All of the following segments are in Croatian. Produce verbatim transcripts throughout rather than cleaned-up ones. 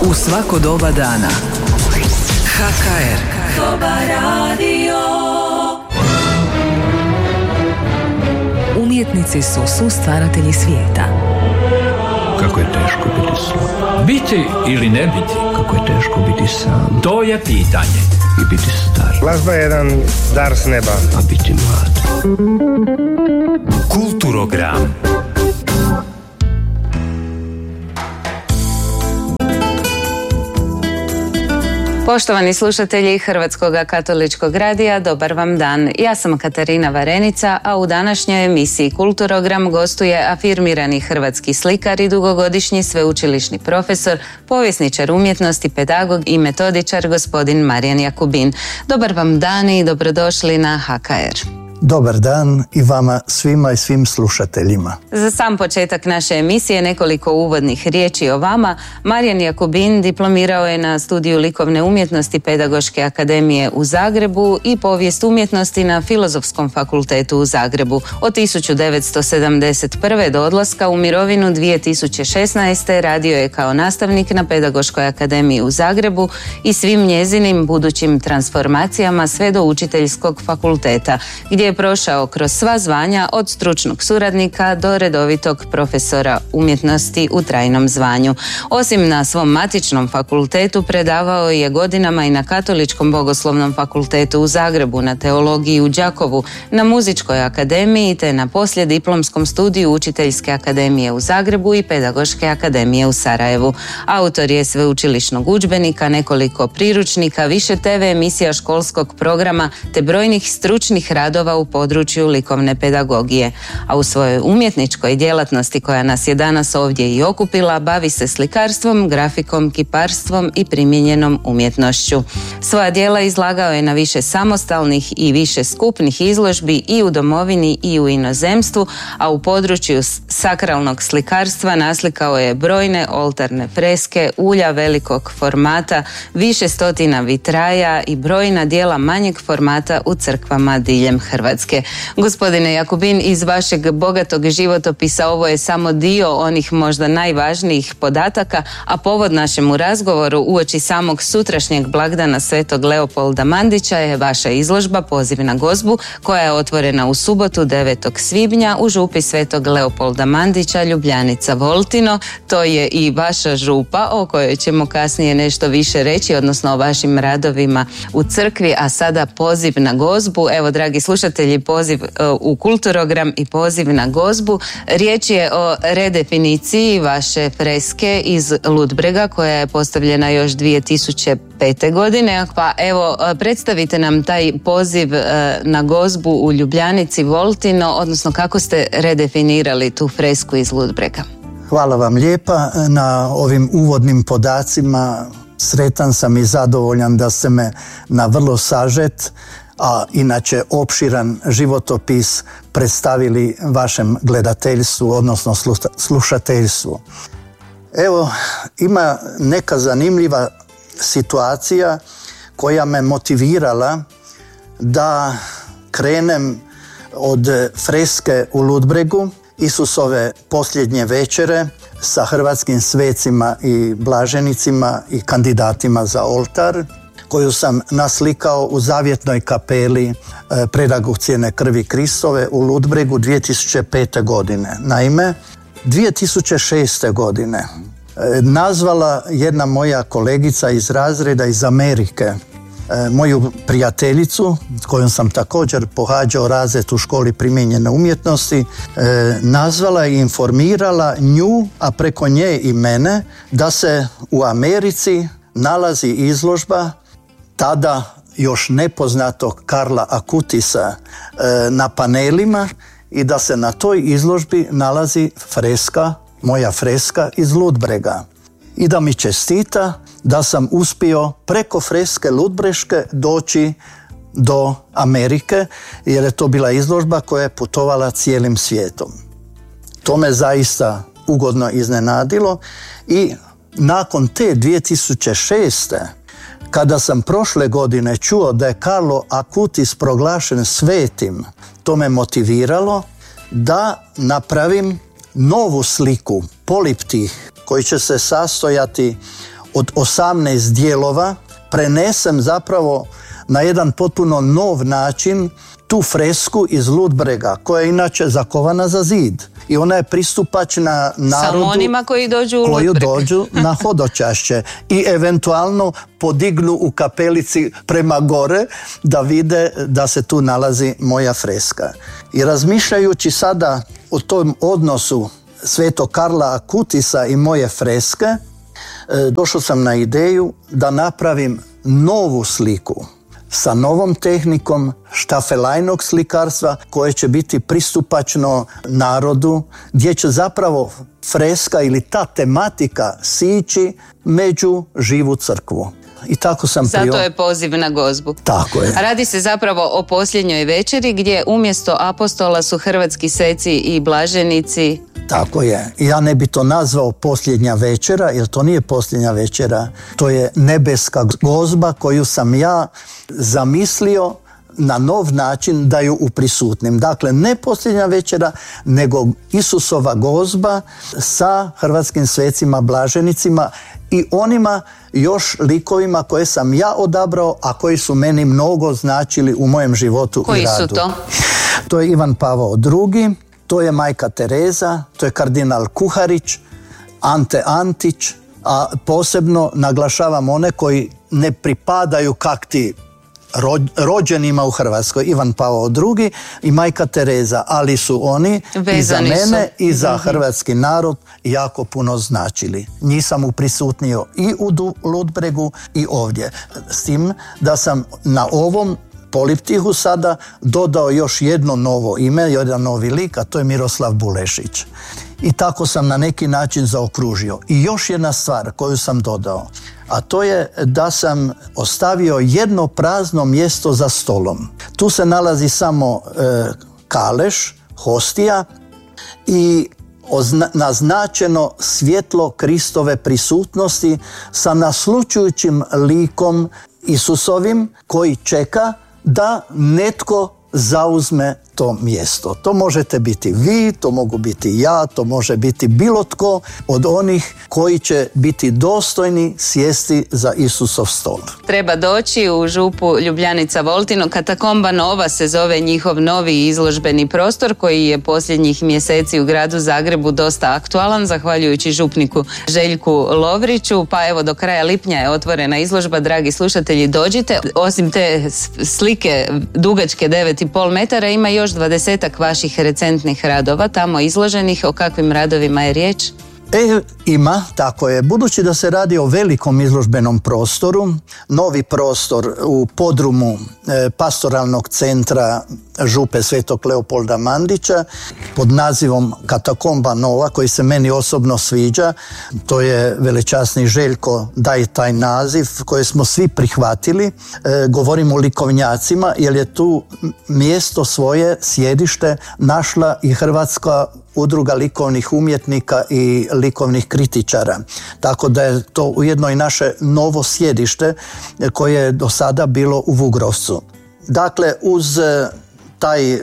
U svako doba dana. H K R. Dobar radio. Umjetnici su sustvaratelji svijeta. Kako je teško biti sam. Biti ili ne biti? Kako je teško biti sam. To je pitanje. I biti star. Glazba je jedan dar s neba. A biti mlad. Kulturogram. Poštovani slušatelji Hrvatskog katoličkog radija, dobar vam dan. Ja sam Katarina Varenica, a u današnjoj emisiji Kulturogram gostuje afirmirani hrvatski slikar i dugogodišnji sveučilišni profesor, povjesničar umjetnosti, pedagog i metodičar gospodin Marijan Jakubin. Dobar vam dan i dobrodošli na H K R. Dobar dan i vama svima i svim slušateljima. Za sam početak naše emisije nekoliko uvodnih riječi o vama. Marijan Jakubin diplomirao je na studiju likovne umjetnosti Pedagoške akademije u Zagrebu i povijest umjetnosti na Filozofskom fakultetu u Zagrebu. Od tisuću devetsto sedamdeset prve do odlaska u mirovinu dvije tisuće šesnaeste. radio je kao nastavnik na Pedagoškoj akademiji u Zagrebu i svim njezinim budućim transformacijama sve do učiteljskog fakulteta, gdje je prošao kroz sva zvanja od stručnog suradnika do redovitog profesora umjetnosti u trajnom zvanju. Osim na svom matičnom fakultetu, predavao je godinama i na Katoličkom bogoslovnom fakultetu u Zagrebu, na teologiji u Đakovu, na Muzičkoj akademiji te na poslijediplomskom studiju Učiteljske akademije u Zagrebu i Pedagoške akademije u Sarajevu. Autor je sveučilišnog udžbenika, nekoliko priručnika, više te ve emisija školskog programa te brojnih stručnih radova u području likovne pedagogije. A u svojoj umjetničkoj djelatnosti koja nas je danas ovdje i okupila, bavi se slikarstvom, grafikom, kiparstvom i primijenjenom umjetnošću. Svoja djela izlagao je na više samostalnih i više skupnih izložbi i u domovini i u inozemstvu, a u području sakralnog slikarstva naslikao je brojne oltarne freske, ulja velikog formata, više stotina vitraja i brojna djela manjeg formata u crkvama diljem Hrvatske. Gospodine Jakubin, iz vašeg bogatog životopisa ovo je samo dio onih možda najvažnijih podataka, a povod našemu razgovoru uoči samog sutrašnjeg blagdana Svetog Leopolda Mandića je vaša izložba Poziv na gozbu, koja je otvorena u subotu devetog svibnja u župi Svetog Leopolda Mandića, Ljubljanica Voltino. To je i vaša župa o kojoj ćemo kasnije nešto više reći, odnosno o vašim radovima u crkvi, a sada Poziv na gozbu. Evo, dragi slušatelji, poziv u Kulturogram i Poziv na gozbu. Riječ je o redefiniciji vaše freske iz Ludbrega koja je postavljena još dvije tisuće pete. godine. Pa evo, predstavite nam taj Poziv na gozbu u Ljubljanici Voltino, odnosno kako ste redefinirali tu fresku iz Ludbrega. Hvala vam lijepa na ovim uvodnim podacima. Sretan sam i zadovoljan da ste me na vrlo sažet, a inače opširan životopis predstavili vašem gledateljstvu, odnosno slušateljstvu. Evo, ima neka zanimljiva situacija koja me motivirala da krenem od freske u Ludbregu, Isusove posljednje večere sa hrvatskim svecima i blaženicima i kandidatima za oltar, koju sam naslikao u zavjetnoj kapeli Predragocjene krvi Kristove u Ludbregu dvije tisuće pete. godine. Naime, dvije tisuće šeste. godine nazvala jedna moja kolegica iz razreda iz Amerike, moju prijateljicu, s kojom sam također pohađao razred u školi primijenjene umjetnosti, nazvala i informirala nju, a preko nje i mene, da se u Americi nalazi izložba tada još nepoznatog Karla Akutisa na panelima i da se na toj izložbi nalazi freska, moja freska iz Ludbrega. I da mi čestita da sam uspio preko freske ludbreške doći do Amerike, jer je to bila izložba koja je putovala cijelim svijetom. To me zaista ugodno iznenadilo i nakon te dvije tisuće šeste. kada sam prošle godine čuo da je Karlo Akutis proglašen svetim, to me motiviralo da napravim novu sliku, poliptih, koji će se sastojati od osamnaest dijelova prenesem zapravo na jedan potpuno nov način tu fresku iz Ludbrega, koja je inače zakovana za zid. I ona je pristupačna narodu samo onima koji dođu u koji Ludbreg. dođu na hodočašće i eventualno podignu u kapelici prema gore da vide da se tu nalazi moja freska. I razmišljajući sada o tom odnosu Svetog Karla Akutisa i moje freske, došao sam na ideju da napravim novu sliku sa novom tehnikom štafelajnog slikarstva koje će biti pristupačno narodu, gdje će zapravo freska ili ta tematika sići među živu crkvu. I tako sam Zato prio... je poziv na gozbu. Tako je. Radi se zapravo o posljednjoj večeri gdje umjesto apostola su hrvatski sveci i blaženici. Tako je. Ja ne bi to nazvao posljednja večera, jer to nije posljednja večera. To je nebeska gozba koju sam ja zamislio na nov način da ju uprisutnim. Dakle, ne posljednja večera, nego Isusova gozba sa hrvatskim svecima, blaženicima i onima još likovima koje sam ja odabrao, a koji su meni mnogo značili u mojem životu Koji i radu. su to? To je Ivan Pavao drugi, to je majka Tereza, to je kardinal Kuharić, Ante Antić, a posebno naglašavam one koji ne pripadaju kakti rođenima u Hrvatskoj, Ivan Pavao drugi i majka Tereza, ali su oni i za mene su. i za hrvatski narod jako puno značili. Njih sam uprisutnio i u Ludbregu i ovdje. S tim da sam na ovom poliptihu sada dodao još jedno novo ime, jedan novi lik, a to je Miroslav Bulešić. I tako sam na neki način zaokružio. I još jedna stvar koju sam dodao, a to je da sam ostavio jedno prazno mjesto za stolom. Tu se nalazi samo e, kaleš, hostija i ozna, naznačeno svjetlo Kristove prisutnosti sa naslučujućim likom Isusovim koji čeka da netko zauzme to mjesto. To možete biti vi, to mogu biti ja, to može biti bilo tko od onih koji će biti dostojni sjesti za Isusov stol. Treba doći u župu Ljubljanica Voltino. Katakomba Nova se zove njihov novi izložbeni prostor koji je posljednjih mjeseci u gradu Zagrebu dosta aktualan, zahvaljujući župniku Željku Lovriću. Pa evo, do kraja lipnja je otvorena izložba. Dragi slušatelji, dođite. Osim te slike dugačke devet i pol metara, ima još dvadesetak vaših recentnih radova tamo izloženih. O kakvim radovima je riječ? E, ima, tako je. Budući da se radi o velikom izložbenom prostoru, novi prostor u podrumu e, pastoralnog centra župe Svetog Leopolda Mandića pod nazivom Katakomba Nova, koji se meni osobno sviđa, to je velečasni Željko daj taj naziv koji smo svi prihvatili. E, govorim o likovnjacima, jer je tu mjesto svoje, sjedište našla i Hrvatska udruga likovnih umjetnika i likovnih kritičara. Tako da je to ujedno i naše novo sjedište koje je do sada bilo u Vugrovcu. Dakle, uz taj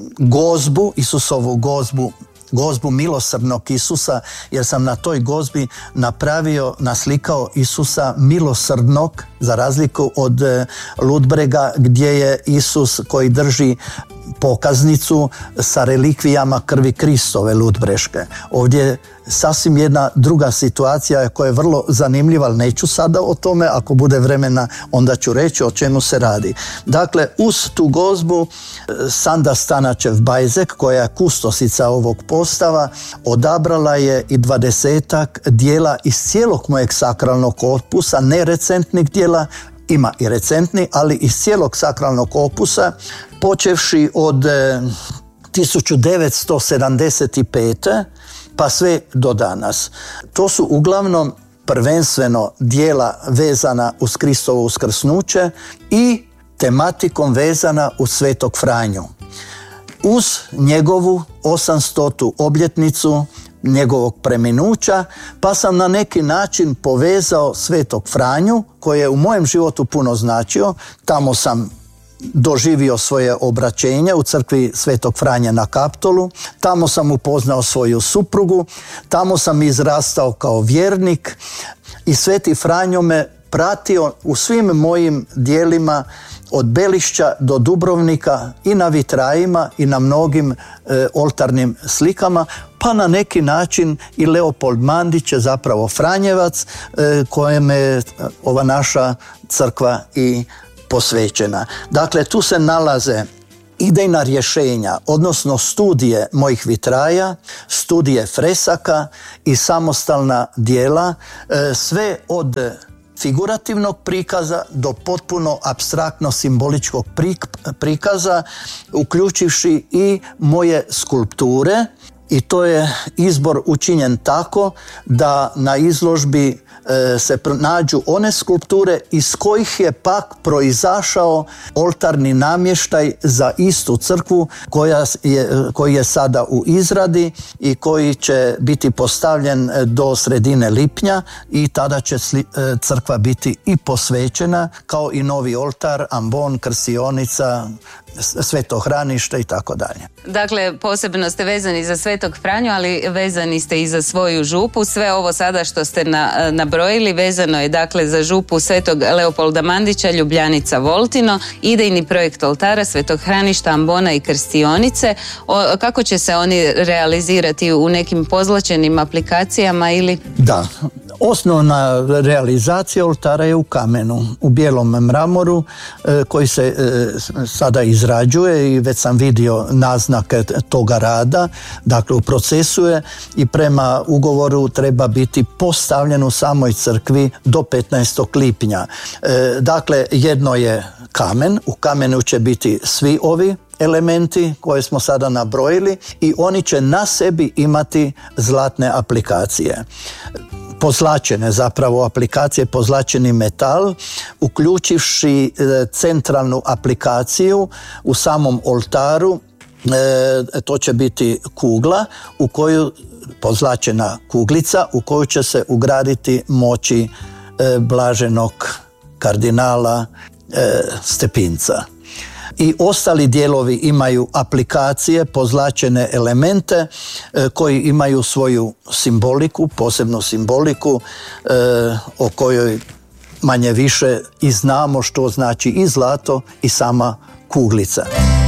gozbu, Isusovu gozbu, gozbu milosrdnog Isusa, jer sam na toj gozbi napravio, naslikao Isusa milosrdnog, za razliku od Ludbrega gdje je Isus koji drži pokaznicu sa relikvijama krvi Kristove ludbreške. Ovdje je sasvim jedna druga situacija koja je vrlo zanimljiva, ali neću sada o tome, ako bude vremena onda ću reći o čemu se radi. Dakle, uz tu gozbu Sanda Stanačev Bajzek, koja je kustosica ovog postava, odabrala je i dvadesetak dijela iz cijelog mojeg sakralnog opusa, ne recentnih dijela, ima i recentni, ali iz cijelog sakralnog opusa, počevši od e, tisuću devetsto sedamdeset pete pa sve do danas. To su uglavnom prvenstveno dijela vezana uz Kristovo uskrsnuće i tematikom vezana uz Svetog Franju. Uz njegovu osamstotu obljetnicu njegovog preminuća, pa sam na neki način povezao Svetog Franju, koji je u mojem životu puno značio. Tamo sam doživio svoje obraćenje u crkvi Svetog Franje na Kaptolu, tamo sam upoznao svoju suprugu, tamo sam izrastao kao vjernik i Sveti Franjo me pratio u svim mojim dijelima od Belišća do Dubrovnika i na vitrajima i na mnogim e, oltarnim slikama, pa na neki način i Leopold Mandić je zapravo Franjevac e, kojem je ova naša crkva i posvećena. Dakle, tu se nalaze idejna rješenja, odnosno studije mojih vitraja, studije fresaka i samostalna dijela, e, sve od figurativnog prikaza do potpuno apstraktno simboličkog prikaza, uključivši i moje skulpture, i to je izbor učinjen tako da na izložbi e, se nađu one skulpture iz kojih je pak proizašao oltarni namještaj za istu crkvu koja je, koji je sada u izradi i koji će biti postavljen do sredine lipnja, i tada će sli, crkva biti i posvećena, kao i novi oltar, ambon, krstionica, svetohranište i tako dalje. Dakle, posebno ste vezani za Svetog Franju, ali vezani ste i za svoju župu. Sve ovo sada što ste na, nabrojili vezano je dakle za župu Svetog Leopolda Mandića, Ljubljanica Voltino, idejni projekt oltara, svetohraništa, ambona i krstionice. O, kako će se oni realizirati, u nekim pozlačenim aplikacijama ili? Da. Osnovna realizacija oltara je u kamenu, u bijelom mramoru e, koji se e, sada izrađuje, i već sam vidio naznake toga rada. Dakle, u procesu je i prema ugovoru treba biti postavljen u samoj crkvi do petnaestog lipnja. E, dakle, jedno je kamen, u kamenu će biti svi ovi elementi koje smo sada nabrojili i oni će na sebi imati zlatne aplikacije. Pozlačene zapravo aplikacije, pozlačeni metal, uključivši e, centralnu aplikaciju u samom oltaru. E, to će biti kugla u koju, pozlačena kuglica u koju će se ugraditi moći e, blaženog kardinala e, Stepinca. I ostali dijelovi imaju aplikacije, pozlačene elemente e, koji imaju svoju simboliku, posebnu simboliku e, o kojoj manje više i znamo što znači i zlato i sama kuglica.